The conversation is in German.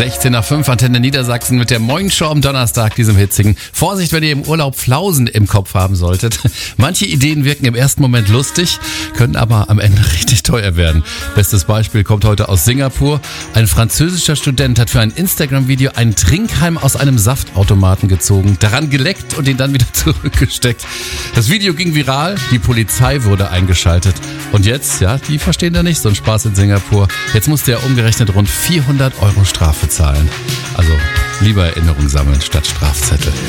16 nach 5, Antenne Niedersachsen mit der Morgenshow am Donnerstag, diesem hitzigen. Vorsicht, wenn ihr im Urlaub Flausen im Kopf haben solltet. Manche Ideen wirken im ersten Moment lustig, können aber am Ende richtig teuer werden. Bestes Beispiel kommt heute aus Singapur. Ein französischer Student hat für ein Instagram-Video einen Trinkhalm aus einem Saftautomaten gezogen, daran geleckt und ihn dann wieder zurückgesteckt. Das Video ging viral, die Polizei wurde eingeschaltet. Und jetzt, ja, die verstehen da nicht so einen Spaß in Singapur. Jetzt musste er umgerechnet rund 400 € Strafe zahlen. Also lieber Erinnerung sammeln statt Strafzettel.